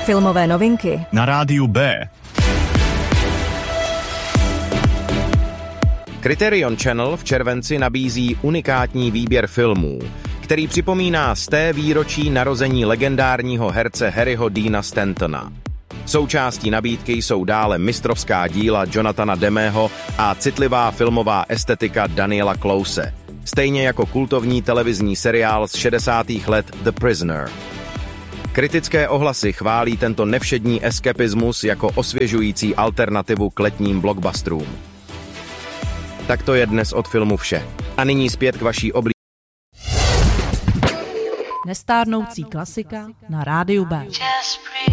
Filmové novinky na rádiu B. Criterion Channel v červenci nabízí unikátní výběr filmů, který připomíná 100. výročí narození legendárního herce Harryho Deana Stantona. Součástí nabídky jsou dále mistrovská díla Jonathana Demmeho a citlivá filmová estetika Daniela Close, stejně jako kultovní televizní seriál z 60. let The Prisoner. Kritické ohlasy chválí tento nevšední eskapismus jako osvěžující alternativu k letním blockbusterům. Tak to je dnes od filmu vše. A nyní zpět k vaší Nestárnoucí klasika na rádiu B.